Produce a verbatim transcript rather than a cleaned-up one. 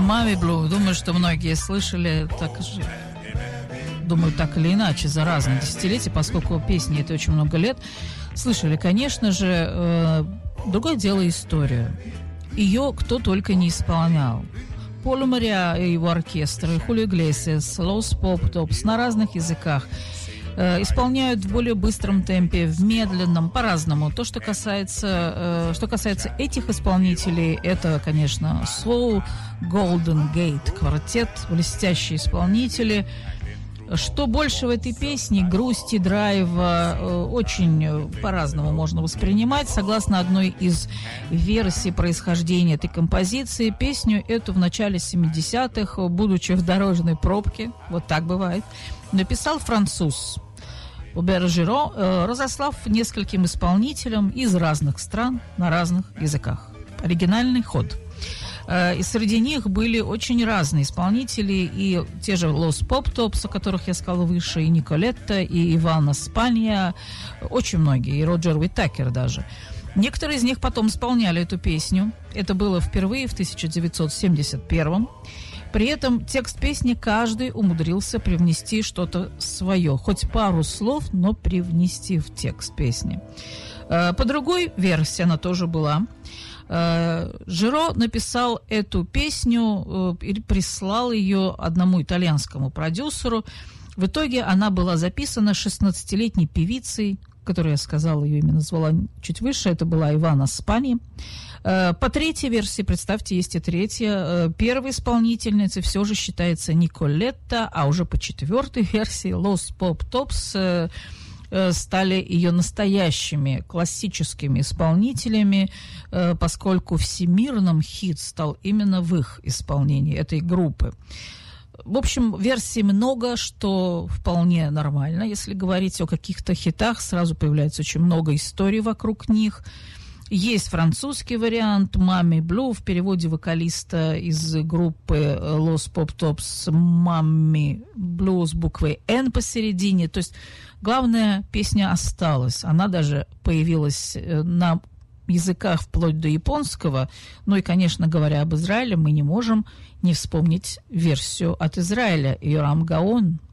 Мами Блу, думаю, что многие слышали, так же, думаю, так или иначе, за разные десятилетия, поскольку песни это очень много лет, слышали, конечно же. Э, другое дело история. Ее кто только не исполнял. Полу Мариа и его оркестр, и Хулио Иглесиас, Лос Поп Топс на разных языках э, исполняют в более быстром темпе, в медленном, по-разному. То, что касается, э, что касается этих исполнителей, это, конечно, Soul, Golden Gate квартет, блестящие исполнители. Что больше в этой песне, грусти, драйва, э, очень по-разному можно воспринимать. Согласно одной из версий происхождения этой композиции, песню эту в начале семидесятых, будучи в дорожной пробке, вот так бывает, написал француз Робер Жиро, э, разослав нескольким исполнителям из разных стран на разных языках. Оригинальный ход. И среди них были очень разные исполнители, и те же Лос Поп Топс, о которых я сказала выше, и Николетта, и Ивана Спанья, очень многие, и Роджер Уитакер даже. Некоторые из них потом исполняли эту песню. Это было впервые в тысяча девятьсот семьдесят первом. При этом текст песни каждый умудрился привнести что-то свое, хоть пару слов, но привнести в текст песни. По другой версии она тоже была. Жиро написал эту песню и прислал ее одному итальянскому продюсеру. В итоге она была записана шестнадцатилетней певицей, которую я сказала, ее имя назвала чуть выше, это была Ивана Спанья. По третьей версии, представьте, есть и третья, первой исполнительницей все же считается Николетта, а уже по четвертой версии Лос Поп Топс стали ее настоящими классическими исполнителями, поскольку всемирным хит стал именно в их исполнении этой группы. В общем, версий много, что вполне нормально. Если говорить о каких-то хитах, сразу появляется очень много историй вокруг них. Есть французский вариант «Мами Блу» в переводе вокалиста из группы Los Pop Tops «Мами Блу» с буквой «Н» посередине. То есть главная песня осталась. Она даже появилась на языках вплоть до японского. Ну и, конечно, говоря об Израиле, мы не можем не вспомнить версию от Израиля «Йорам Гаон».